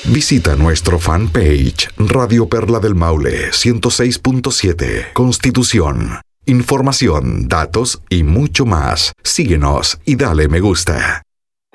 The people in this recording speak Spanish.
Visita nuestro fanpage Radio Perla del Maule 106.7 Constitución. Información, datos y mucho más. Síguenos y dale me gusta.